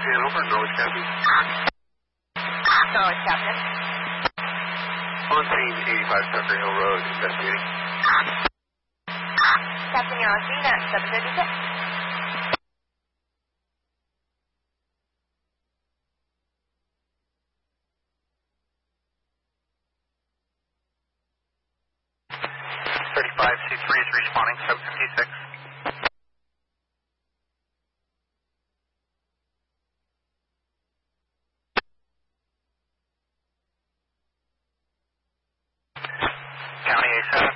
Hanover, Norwich Captain. Norwich Captain. On scene, 85 Tucker Hill Road, investigating. Captain, you're on scene at 7:36. C3 is responding, 756. County A7,